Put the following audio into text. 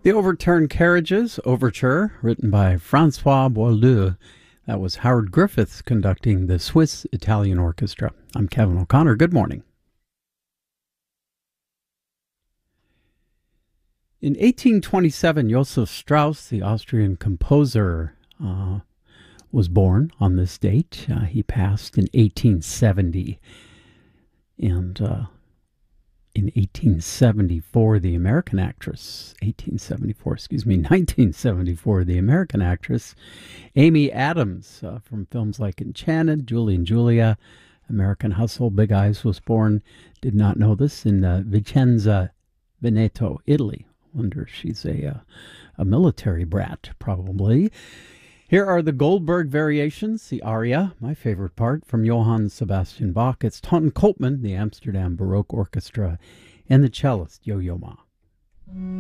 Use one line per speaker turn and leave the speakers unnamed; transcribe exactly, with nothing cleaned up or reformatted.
The Overturned Carriages Overture, written by Francois Boileau. That was Howard Griffiths conducting the Swiss Italian Orchestra. I'm Kevin O'Connor. Good morning. In eighteen twenty-seven, Joseph Strauss, the Austrian composer, uh, was born on this date. Uh, he passed in eighteen seventy. And uh, in eighteen seventy-four, the American actress, eighteen seventy-four, excuse me, nineteen seventy-four, the American actress, Amy Adams, uh, from films like Enchanted, Julie and Julia, American Hustle, Big Eyes, was born, did not know this, in uh, Vicenza, Veneto, Italy. Wonder if she's a, uh, a military brat, probably. Here are the Goldberg Variations, the aria, my favorite part, from Johann Sebastian Bach. It's Taunton Copeman, the Amsterdam Baroque Orchestra, and the cellist Yo-Yo Ma.